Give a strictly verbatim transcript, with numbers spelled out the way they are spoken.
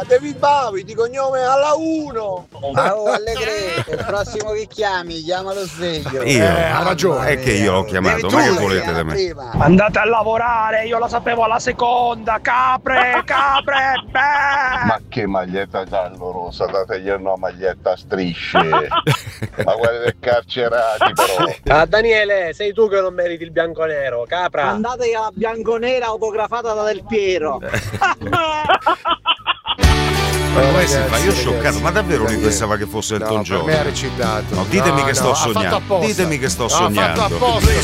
Italia, David Bowie di cognome alla uno. Ah, oh, Allegri, il prossimo che chiami, chiama lo sveglio. Io, Eh, ha ragione. è che io l'ho chiamato, ma che volete da me? Andate a lavorare, io la sapevo alla seconda, capre, capre, beh! Ma che maglietta giallo-rossa, dategli una maglietta a strisce. Ma quelle del carcerati però. Ah, Daniele, sei tu che non meriti il bianconero, capra. Andate alla bianconera autografata da Del Piero. Ma come si fa? Io scioccato, ma davvero lui pensava che fosse Elton No, John? per me ha recitato. No, ditemi No, che no, sto ha fatto sognando. apposta. Ditemi che sto No, ha fatto sognando. apposta.